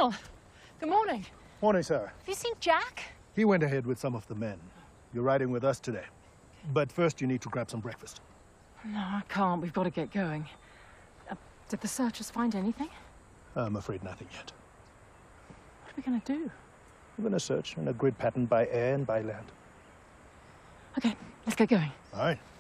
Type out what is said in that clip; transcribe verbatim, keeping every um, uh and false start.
Neil, good morning. Morning, Sarah. Have you seen Jack? He went ahead with some of the men. You're riding with us today. But first you need to grab some breakfast. No, I can't. We've got to get going. Uh, did the searchers find anything? I'm afraid nothing yet. What are we going to do? We're going to search in a grid pattern by air and by land. Okay, let's get going. All right.